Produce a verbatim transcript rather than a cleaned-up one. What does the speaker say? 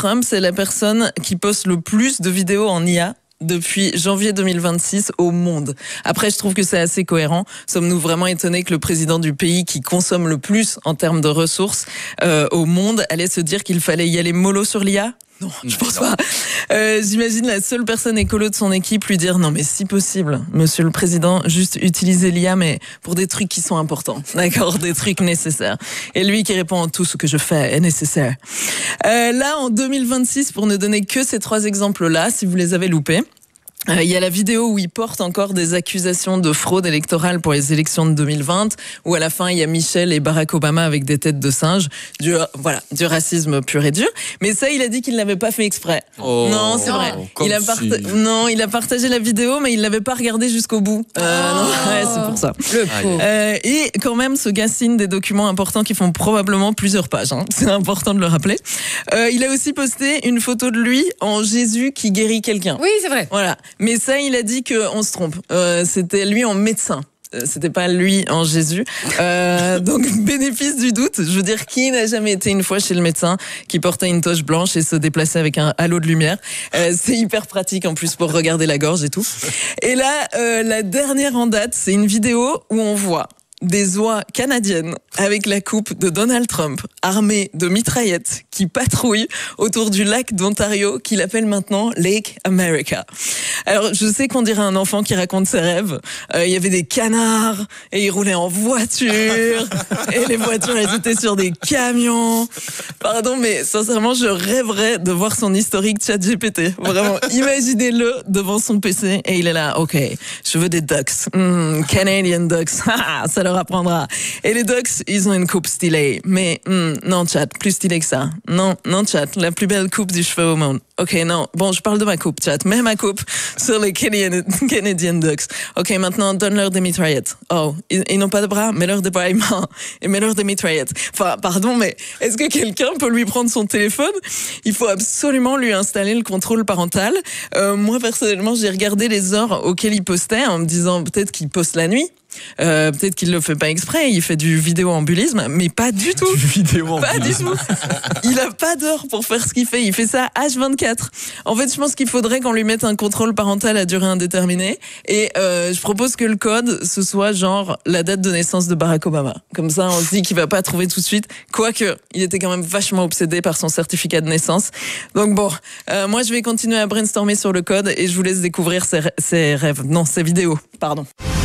Trump, c'est la personne qui poste le plus de vidéos en I A depuis janvier deux mille vingt-six au monde. Après, je trouve que c'est assez cohérent. Sommes-nous vraiment étonnés que le président du pays qui consomme le plus en termes de ressources euh, au monde allait se dire qu'il fallait y aller mollo sur l'I A ? Non, je pense pas. Euh, j'imagine la seule personne écolo de son équipe lui dire non mais si possible, monsieur le président, juste utilisez l'I A mais pour des trucs qui sont importants, d'accord, des trucs nécessaires. Et lui qui répond tout ce que je fais est nécessaire. Euh, là en deux mille vingt-six, pour ne donner que ces trois exemples-là, si vous les avez loupés. Il euh, y a la vidéo où il porte encore des accusations de fraude électorale pour les élections de deux mille vingt, où à la fin il y a Michelle et Barack Obama avec des têtes de singes, du voilà, du racisme pur et dur. Mais ça, il a dit qu'il l'avait pas fait exprès. Oh, non, c'est vrai. Il a part... si. Non, il a partagé la vidéo, mais il l'avait pas regardée jusqu'au bout. Euh, oh. non, ouais, c'est pour ça. Le pauvre. Euh, et quand même, ce gars signe des documents importants qui font probablement plusieurs pages. Hein. C'est important de le rappeler. Euh, il a aussi posté une photo de lui en Jésus qui guérit quelqu'un. Oui, c'est vrai. Voilà. Mais ça, il a dit qu'on se trompe. Euh, c'était lui en médecin. C'était pas lui en Jésus. Euh, donc, bénéfice du doute. Je veux dire, qui n'a jamais été une fois chez le médecin qui portait une toche blanche et se déplaçait avec un halo de lumière. Euh, c'est hyper pratique en plus pour regarder la gorge et tout. Et là, euh, la dernière en date, c'est une vidéo où on voit des oies canadiennes avec la coupe de Donald Trump, armées de mitraillettes, qui patrouillent autour du lac d'Ontario, qu'il appelle maintenant Lake America. Alors, je sais qu'on dirait un enfant qui raconte ses rêves. Euh, il y avait des canards, et ils roulaient en voiture, et les voitures, elles étaient sur des camions. Pardon, mais sincèrement, je rêverais de voir son historique ChatGPT. Vraiment, imaginez-le devant son P C, et il est là, ok, je veux des ducks, mm, Canadian ducks, ça leur apprendra. Et les ducks, ils ont une coupe stylée. Mais hmm, non, chat, plus stylée que ça. Non, non, chat, la plus belle coupe du cheveu au monde. Ok, non, bon, je parle de ma coupe, chat. Mets ma coupe sur les Canadian, Canadian ducks. Ok, maintenant, donne-leur des mitraillettes. Oh, ils, ils n'ont pas de bras, mets-leur des bras et mains. Et mets-leur des mitraillettes. Enfin, pardon, mais est-ce que quelqu'un peut lui prendre son téléphone? Il faut absolument lui installer le contrôle parental. Euh, moi, personnellement, j'ai regardé les heures auxquelles il postait en me disant peut-être qu'il poste la nuit. Euh, peut-être qu'il le fait pas exprès, il fait du vidéo-ambulisme, mais pas du tout. Du vidéo pas du tout. Il a pas d'heure pour faire ce qu'il fait. Il fait ça H vingt-quatre. En fait, je pense qu'il faudrait qu'on lui mette un contrôle parental à durée indéterminée. Et euh, je propose que le code, ce soit genre la date de naissance de Barack Obama. Comme ça, on se dit qu'il va pas trouver tout de suite. Quoique, il était quand même vachement obsédé par son certificat de naissance. Donc bon, euh, moi, je vais continuer à brainstormer sur le code et je vous laisse découvrir ses, ses rêves. Non, ses vidéos. Pardon.